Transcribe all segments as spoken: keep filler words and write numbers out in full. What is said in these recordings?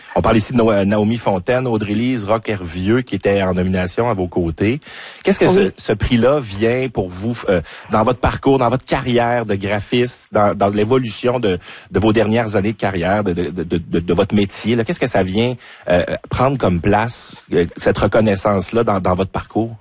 On parle ici de no- Naomi Fontaine, Audrey-Lise Roch-Hervieux qui était en nomination à vos côtés. Qu'est-ce que Oui. ce, ce prix-là vient pour vous euh, dans votre parcours, dans votre carrière de graphiste, dans, dans l'évolution de, de vos dernières années de carrière, de, de, de, de, de votre métier? Là? Qu'est-ce que ça vient euh, prendre comme place, euh, cette reconnaissance-là dans, dans votre parcours?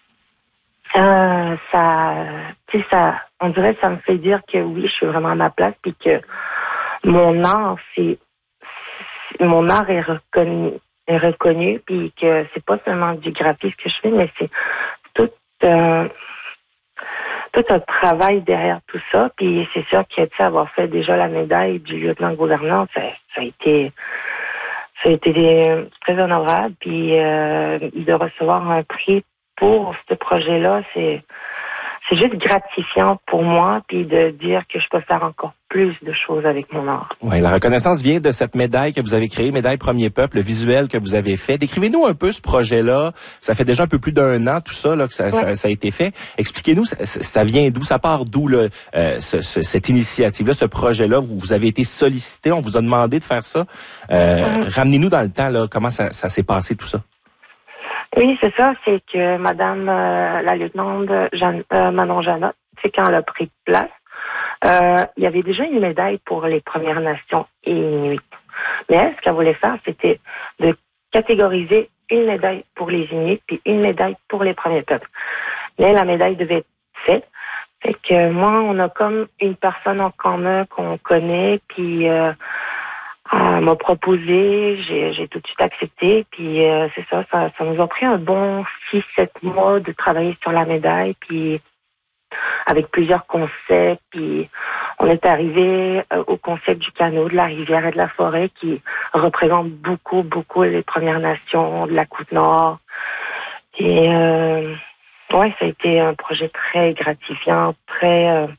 Euh, ça, tu sais, ça, on dirait que ça me fait dire que oui, je suis vraiment à ma place, puis que mon art, c'est, c'est- mon art est reconnu, est reconnu, puis que c'est pas seulement du graphisme que je fais, mais c'est tout, euh, tout un travail derrière tout ça. Puis c'est sûr que tu sais, avoir fait déjà la médaille du lieutenant-gouverneur, ça, ça a été, ça a été des- très honorable. Puis euh, de recevoir un prix pour ce projet-là, c'est c'est juste gratifiant pour moi, puis de dire que je peux faire encore plus de choses avec mon art. Oui, la reconnaissance vient de cette médaille que vous avez créée, médaille Premier Peuple, le visuel que vous avez fait. Décrivez-nous un peu ce projet-là. Ça fait déjà un peu plus d'un an, tout ça, là, que ça, Ouais. ça, ça a été fait. Expliquez-nous, ça, ça vient d'où, ça part d'où, là, euh, ce, ce, cette initiative-là, ce projet-là. Vous, vous avez été sollicité, on vous a demandé de faire ça. Euh, Mm-hmm. Ramenez-nous dans le temps, là, comment ça, ça s'est passé, tout ça. Oui, c'est ça, c'est que Madame euh, la lieutenante Jeanne, euh, Manon Janotte, c'est quand elle a pris place, euh, il y avait déjà une médaille pour les Premières Nations et Inuits. Mais elle, ce qu'elle voulait faire, c'était de catégoriser une médaille pour les Inuits puis une médaille pour les Premiers Peuples. Mais la médaille devait être faite. Fait que moi, on a comme une personne en commun qu'on connaît, puis euh, elle m'a proposé, j'ai, j'ai tout de suite accepté, puis euh, c'est ça, ça, ça nous a pris un bon six, sept mois de travailler sur la médaille, puis avec plusieurs concepts, puis on est arrivé euh, au concept du canot, de la rivière et de la forêt, qui représente beaucoup, beaucoup les Premières Nations de la Côte-Nord. Et euh, ouais, ça a été un projet très gratifiant, très... Euh,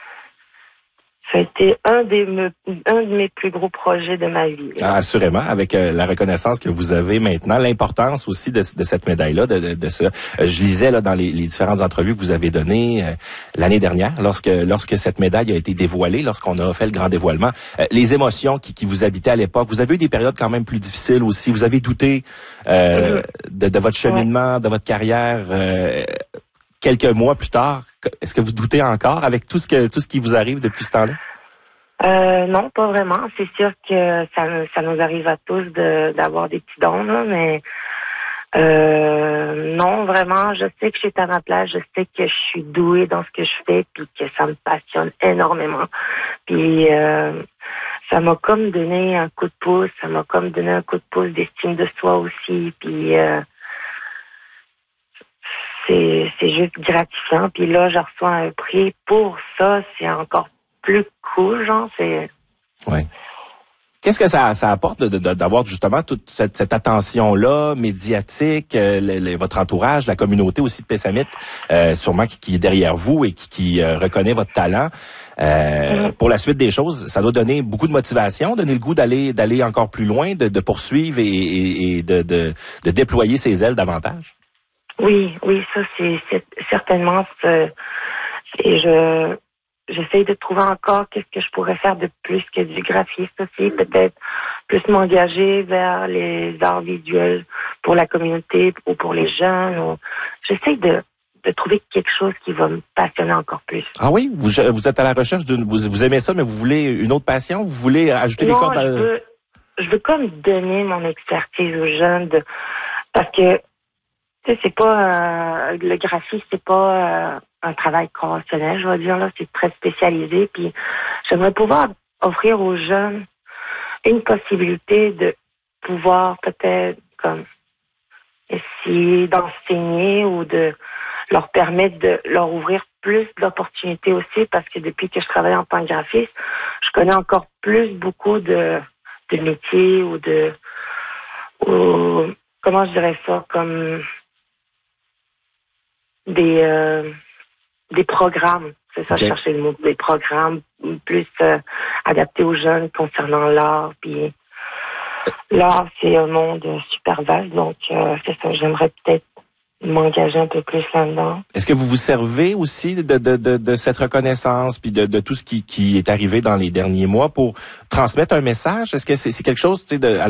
Ça a été un, des me, un de mes plus gros projets de ma vie. Ah, assurément, avec euh, la reconnaissance que vous avez maintenant, l'importance aussi de, de cette médaille-là, de, de, de ça. Euh, je lisais là dans les, les différentes entrevues que vous avez données euh, l'année dernière, lorsque lorsque cette médaille a été dévoilée, lorsqu'on a fait le grand dévoilement, euh, les émotions qui, qui vous habitaient à l'époque. Vous avez eu des périodes quand même plus difficiles aussi. Vous avez douté euh, de, de votre cheminement, ouais. de votre carrière. Euh, quelques mois plus tard, est-ce que vous doutez encore avec tout ce que tout ce qui vous arrive depuis ce temps-là? Euh, non, pas vraiment. C'est sûr que ça, ça nous arrive à tous de, d'avoir des petits dons, là, mais euh, non, vraiment, je sais que je suis à ma place, je sais que je suis douée dans ce que je fais, puis que ça me passionne énormément. Puis euh, ça m'a comme donné un coup de pouce, ça m'a comme donné un coup de pouce d'estime de soi aussi, puis euh, c'est, c'est juste gratifiant. Puis là, je reçois un prix pour ça, c'est encore plus cool, genre, c'est... Oui. Qu'est-ce que ça, ça apporte de, de, d'avoir justement toute cette, cette attention-là médiatique, euh, le, le, votre entourage, la communauté aussi de Pessamit, euh, sûrement qui, qui est derrière vous et qui, qui euh, reconnaît votre talent. Euh, mmh. Pour la suite des choses, ça doit donner beaucoup de motivation, donner le goût d'aller d'aller encore plus loin, de, de poursuivre et, et, et de, de, de déployer ses ailes davantage. Oui, oui, ça c'est, c'est certainement... C'est, et je... J'essaie de trouver encore qu'est-ce que je pourrais faire de plus que du graphisme aussi, peut-être plus m'engager vers les arts visuels pour la communauté ou pour les jeunes. Ou... J'essaie de, de trouver quelque chose qui va me passionner encore plus. Ah oui? Vous, vous êtes à la recherche d'une... Vous, vous aimez ça, mais vous voulez une autre passion? Vous voulez ajouter non, des cordes? À... je veux, je veux comme donner mon expertise aux jeunes de... parce que, tu sais, c'est pas... Euh, le graphisme, c'est pas... Euh, un travail conventionnel, je vais dire, là, c'est très spécialisé, puis j'aimerais pouvoir offrir aux jeunes une possibilité de pouvoir peut-être comme essayer d'enseigner ou de leur permettre de leur ouvrir plus d'opportunités aussi, parce que depuis que je travaille en tant que graphiste, je connais encore plus beaucoup de, de métiers ou de ou, comment je dirais ça, comme des euh, des programmes, c'est ça, okay. Je cherchais le mot, des programmes plus euh, adaptés aux jeunes concernant l'art. Puis l'art, c'est un monde super vaste, donc euh, c'est ça, j'aimerais peut-être m'engager un peu plus là-dedans. Est-ce que vous vous servez aussi de, de, de, de cette reconnaissance puis de, de tout ce qui, qui est arrivé dans les derniers mois pour transmettre un message? Est-ce que c'est, c'est quelque chose, tu sais, de